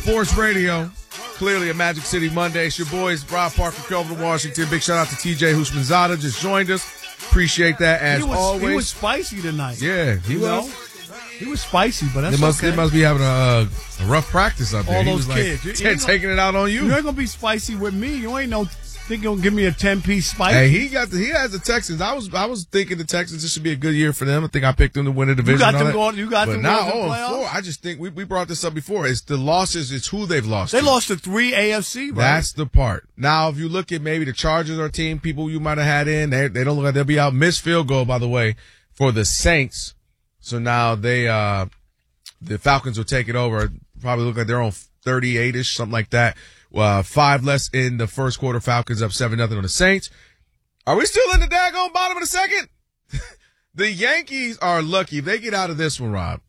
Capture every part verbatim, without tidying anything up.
Sports Radio. Clearly a Magic City Monday. It's your boys, Rob Parker, Kelvin Washington. Big shout out to T J Houshmandzadeh. Just joined us. Appreciate that as he was, always. He was spicy tonight. Yeah, he you was. Know? He was spicy, but that's they must, okay. They must be having a, a rough practice up there. All he those was kids. Like, you, you taking gonna, it out on you. You ain't going to be spicy with me. You ain't no think you're going to give me a ten-piece spicy. Hey, he got the, he has the Texans. I was I was thinking the Texans, this should be a good year for them. I think I picked them to win the division. You got them that. going. You got but them now, going to the oh, four, I just think we, we brought this up before. It's the losses. It's who they've lost They to. lost to three A F C, right? That's the part. Now, if you look at maybe the Chargers or team, people you might have had in, they, they don't look like they'll be out. Missed field goal, by the way, for the Saints. So now they, uh, the Falcons will take it over. Probably look like they're on thirty-eight-ish, something like that. Uh, five less in the first quarter. Falcons up seven nothing on the Saints. Are we still in the daggone bottom of the second? The Yankees are lucky if they get out of this one, Rob,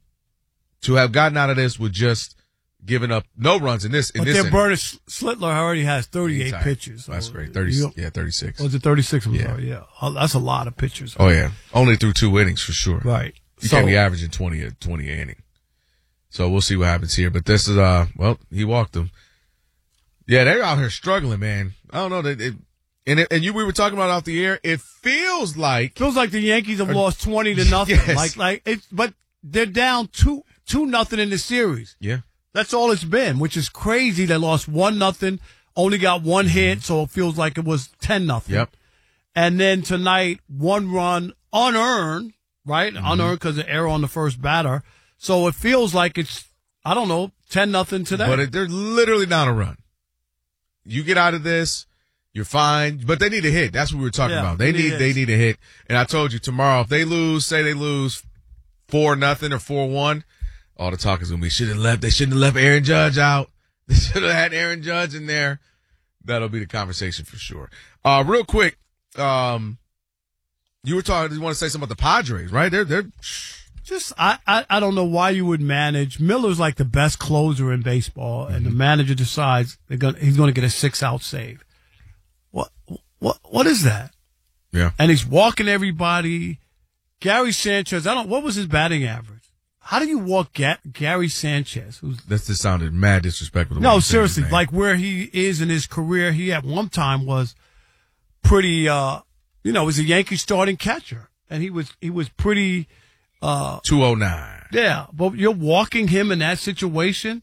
to have gotten out of this with just giving up no runs in this. In but this their inning. Burner Slittler already has thirty-eight pitches. So That's great. Thirty, yeah, thirty-six. Was it thirty-six? I'm Yeah. sorry. Yeah, oh, that's a lot of pitches. Oh yeah, only through two innings for sure. Right. You so, can't be averaging twenty a twenty inning. So we'll see what happens here. But this is uh, well, he walked them. Yeah, they're out here struggling, man. I don't know. They, they, and it, and you we were talking about off the air. It feels like feels like the Yankees have or, lost twenty to nothing. Yes. Like like it's but they're down two two nothing in the series. Yeah, that's all it's been, which is crazy. They lost one nothing, only got one hit, so it feels like it was ten nothing. Yep. And then tonight, one run unearned, right? Mm-hmm. Unearned because of error on the first batter. So it feels like it's I don't know ten nothing today. But it, they're literally down a run. You get out of this, you're fine. But they need a hit. That's what we were talking yeah, about. They need, need they need a hit. And I told you tomorrow, if they lose, say they lose four nothing or four one, all the talk is gonna be should have left. They shouldn't have left Aaron Judge out. They should have had Aaron Judge in there. That'll be the conversation for sure. Uh, real quick, um, you were talking. You want to say something about the Padres, right? They're they're just I, I I don't know why you would manage. Miller's like the best closer in baseball, and mm-hmm. the manager decides they're gonna he's going to get a six out save. What what what is that? Yeah, and he's walking everybody. Gary Sanchez, I don't. What was his batting average? How do you walk Ga- Gary Sanchez? Who's, that just sounded mad disrespectful. No, seriously, like where he is in his career, he at one time was pretty. uh You know, was a Yankee starting catcher, and he was he was pretty. Uh, two oh nine. Yeah, but you're walking him in that situation.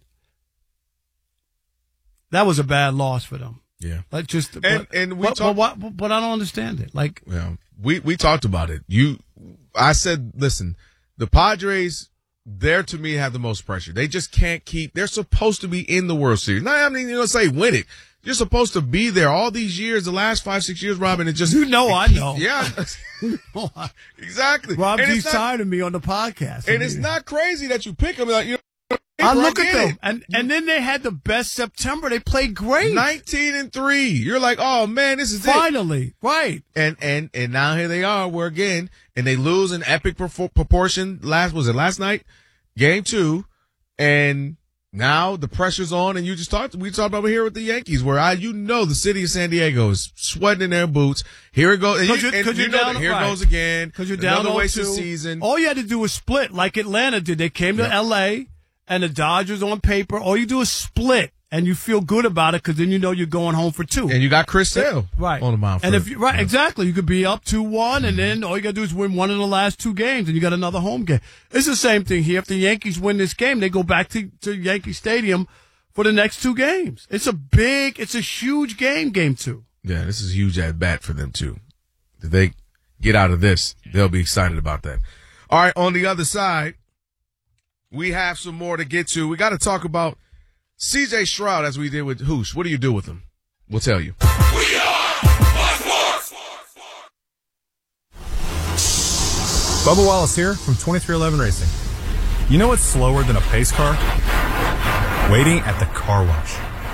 That was a bad loss for them. Yeah, like just and but, and we but, talk- but, but, but I don't understand it. Like, yeah, we we talked about it. You, I said, listen, the Padres, they're to me have the most pressure. They just can't keep. They're supposed to be in the World Series. Not, I mean, you know, say win it. You're supposed to be there all these years, the last five, six years, Robin. It just you know, I keep, know, yeah, exactly. Rob and G's tired of me on the podcast, and it's not crazy that you pick them. Like, you know, I look at them, it. and and then they had the best September. They played great, nineteen and three. You're like, oh man, this is finally it. right. And and and now here they are. We're again, and they lose in epic proportion. Last was it last night, game two, and. Now the pressure's on, and you just talked. We talked about here with the Yankees, where I, you know, the city of San Diego is sweating in their boots. Here it goes. Because you, and you're you know down, that here right. it goes again. Because you're down another waste of two. season. All you had to do was split, like Atlanta did. They came to yep. L A and the Dodgers on paper. All you do is split, and you feel good about it because then you know you're going home for two. And you got Chris Sale right on the mound. And for, if you, right, yeah. exactly, you could be up two one, mm-hmm. and then all you got to do is win one of the last two games, and you got another home game. It's the same thing here. If the Yankees win this game, they go back to, to Yankee Stadium for the next two games. It's a big, it's a huge game, game two. Yeah, this is huge at bat for them, too. If they get out of this, they'll be excited about that. All right, on the other side, we have some more to get to. We got to talk about C J Stroud as we did with Hoosh. What do you do with him? We'll tell you. We are Fox Sports. Bubba Wallace here from twenty-three eleven Racing. You know what's slower than a pace car? Waiting at the car wash.